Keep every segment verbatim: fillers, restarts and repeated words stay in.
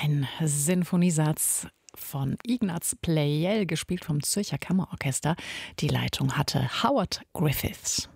Ein Sinfoniesatz von Ignaz Pleyel, gespielt vom Zürcher Kammerorchester. Die Leitung hatte Howard Griffiths.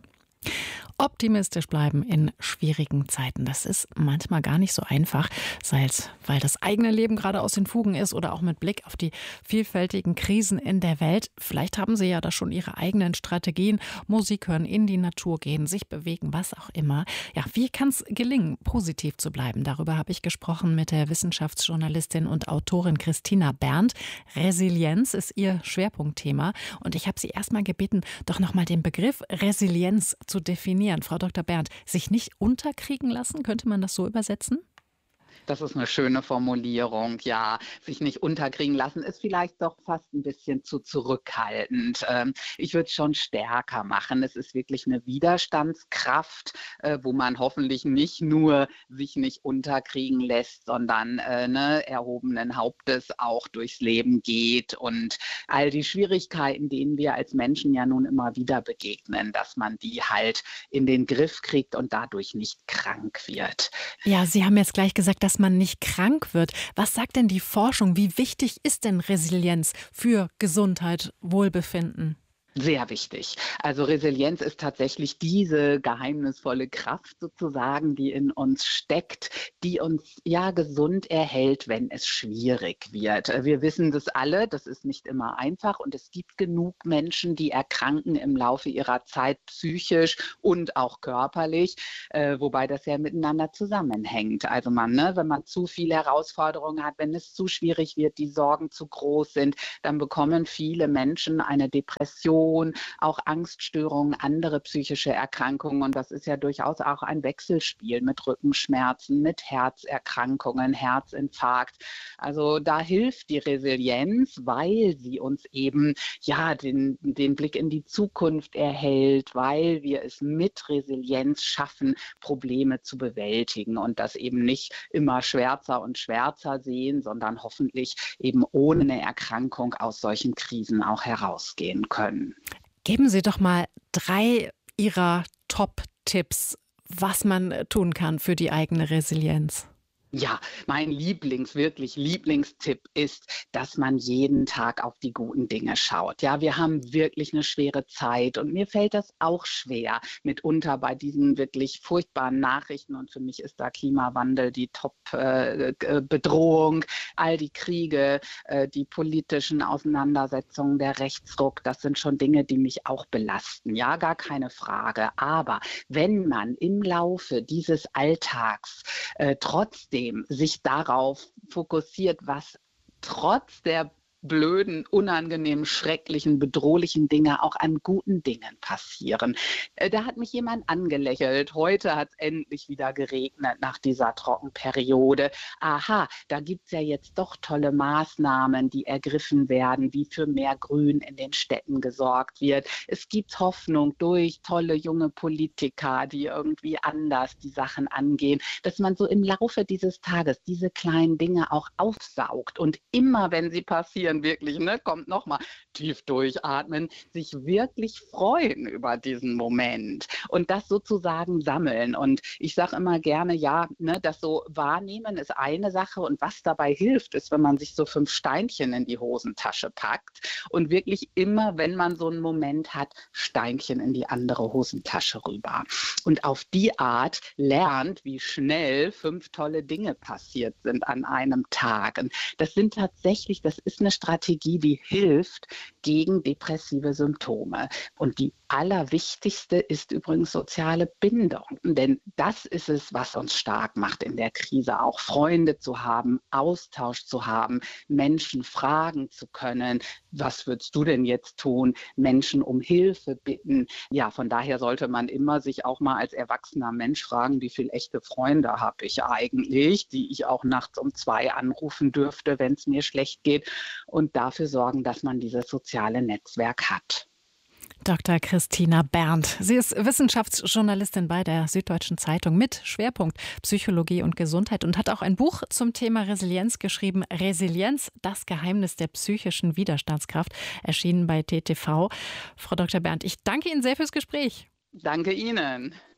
Optimistisch bleiben in schwierigen Zeiten. Das ist manchmal gar nicht so einfach, sei es, weil das eigene Leben gerade aus den Fugen ist oder auch mit Blick auf die vielfältigen Krisen in der Welt. Vielleicht haben Sie ja da schon Ihre eigenen Strategien. Musik hören, in die Natur gehen, sich bewegen, was auch immer. Ja, wie kann es gelingen, positiv zu bleiben? Darüber habe ich gesprochen mit der Wissenschaftsjournalistin und Autorin Christina Berndt. Resilienz ist ihr Schwerpunktthema. Und ich habe Sie erstmal gebeten, doch nochmal den Begriff Resilienz zu definieren. Frau Doktor Berndt, sich nicht unterkriegen lassen, könnte man das so übersetzen? Das ist eine schöne Formulierung, ja. Sich nicht unterkriegen lassen ist vielleicht doch fast ein bisschen zu zurückhaltend. Ähm, ich würde es schon stärker machen. Es ist wirklich eine Widerstandskraft, äh, wo man hoffentlich nicht nur sich nicht unterkriegen lässt, sondern äh, ne, erhobenen Hauptes auch durchs Leben geht und all die Schwierigkeiten, denen wir als Menschen ja nun immer wieder begegnen, dass man die halt in den Griff kriegt und dadurch nicht krank wird. Ja, Sie haben jetzt gleich gesagt, dass man nicht krank wird. Was sagt denn die Forschung? Wie wichtig ist denn Resilienz für Gesundheit, Wohlbefinden? Sehr wichtig. Also Resilienz ist tatsächlich diese geheimnisvolle Kraft sozusagen, die in uns steckt, die uns ja gesund erhält, wenn es schwierig wird. Wir wissen das alle, das ist nicht immer einfach und es gibt genug Menschen, die erkranken im Laufe ihrer Zeit psychisch und auch körperlich, äh, wobei das ja miteinander zusammenhängt. Also man, ne, wenn man zu viele Herausforderungen hat, wenn es zu schwierig wird, die Sorgen zu groß sind, dann bekommen viele Menschen eine Depression, auch Angststörungen, andere psychische Erkrankungen. Und das ist ja durchaus auch ein Wechselspiel mit Rückenschmerzen, mit Herzerkrankungen, Herzinfarkt. Also da hilft die Resilienz, weil sie uns eben ja den, den Blick in die Zukunft erhält, weil wir es mit Resilienz schaffen, Probleme zu bewältigen und das eben nicht immer schwärzer und schwärzer sehen, sondern hoffentlich eben ohne eine Erkrankung aus solchen Krisen auch herausgehen können. Geben Sie doch mal drei Ihrer Top-Tipps, was man tun kann für die eigene Resilienz. Ja, mein Lieblings, wirklich Lieblingstipp ist, dass man jeden Tag auf die guten Dinge schaut. Ja, wir haben wirklich eine schwere Zeit und mir fällt das auch schwer, mitunter bei diesen wirklich furchtbaren Nachrichten. Und für mich ist da Klimawandel die Top-Bedrohung, äh, all die Kriege, äh, die politischen Auseinandersetzungen, der Rechtsruck, das sind schon Dinge, die mich auch belasten. Ja, gar keine Frage. Aber wenn man im Laufe dieses Alltags äh, trotzdem sich darauf fokussiert, was trotz der blöden, unangenehmen, schrecklichen, bedrohlichen Dinge auch an guten Dingen passieren. Da hat mich jemand angelächelt. Heute hat es endlich wieder geregnet nach dieser Trockenperiode. Aha, da gibt es ja jetzt doch tolle Maßnahmen, die ergriffen werden, wie für mehr Grün in den Städten gesorgt wird. Es gibt Hoffnung durch tolle junge Politiker, die irgendwie anders die Sachen angehen, dass man so im Laufe dieses Tages diese kleinen Dinge auch aufsaugt und immer, wenn sie passieren, wirklich, ne, kommt nochmal tief durchatmen, sich wirklich freuen über diesen Moment und das sozusagen sammeln. Und ich sage immer gerne, ja, ne, das so wahrnehmen ist eine Sache und was dabei hilft, ist, wenn man sich so fünf Steinchen in die Hosentasche packt und wirklich immer, wenn man so einen Moment hat, Steinchen in die andere Hosentasche rüber. Und auf die Art lernt, wie schnell fünf tolle Dinge passiert sind an einem Tag. Und das sind tatsächlich, das ist eine Strategie, die hilft gegen depressive Symptome. Und die allerwichtigste ist übrigens soziale Bindung. Denn das ist es, was uns stark macht in der Krise, auch Freunde zu haben, Austausch zu haben, Menschen fragen zu können. Was würdest du denn jetzt tun? Menschen um Hilfe bitten. Ja, von daher sollte man immer sich auch mal als erwachsener Mensch fragen, wie viele echte Freunde habe ich eigentlich, die ich auch nachts um zwei anrufen dürfte, wenn es mir schlecht geht. Und dafür sorgen, dass man dieses soziale Netzwerk hat. Doktor Christina Berndt. Sie ist Wissenschaftsjournalistin bei der Süddeutschen Zeitung mit Schwerpunkt Psychologie und Gesundheit und hat auch ein Buch zum Thema Resilienz geschrieben. Resilienz, das Geheimnis der psychischen Widerstandskraft, erschienen bei T T V. Frau Doktor Berndt, ich danke Ihnen sehr fürs Gespräch. Danke Ihnen.